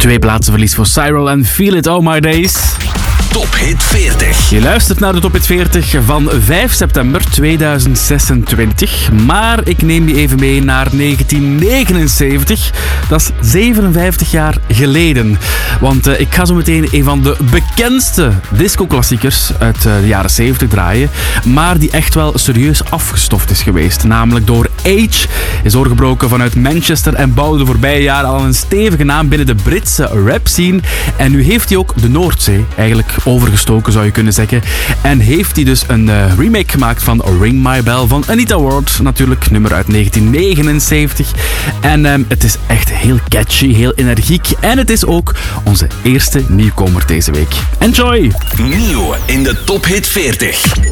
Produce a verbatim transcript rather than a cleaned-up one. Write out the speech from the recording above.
Twee plaatsen verlies voor Cyril en Feel It All My Days. Top Hit veertig. Je luistert naar de Top Hit veertig van vijf september tweeduizend zesentwintig. Maar ik neem je even mee naar negentien negenenzeventig. Dat is zevenenvijftig jaar geleden. Want uh, ik ga zo meteen een van de bekendste disco-klassiekers uit uh, de jaren zeventig draaien. Maar die echt wel serieus afgestoft is geweest. Namelijk door Age. Is doorgebroken vanuit Manchester en bouwde de voorbije jaren al een stevige naam binnen de Britse rap scene. En nu heeft hij ook de Noordzee eigenlijk overgestoken, zou je kunnen zeggen. En heeft hij dus een uh, remake gemaakt van Ring My Bell van Anita Ward. Natuurlijk, nummer uit negentien negenenzeventig. En um, het is echt heel catchy, heel energiek. En het is ook onze eerste nieuwkomer deze week. Enjoy! Nieuw in de Top Hit veertig.